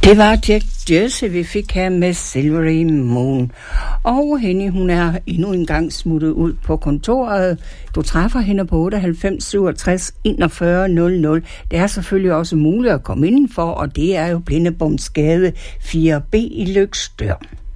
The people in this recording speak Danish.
Det var Jack Jersey, vi fik her med Silvery Moon. Og Henny, hun er endnu en gang smuttet ud på kontoret. Du træffer hende på 98 67 41 00. Det er selvfølgelig også muligt at komme indenfor, og det er jo Blindebomsgade 4B i Løgstør.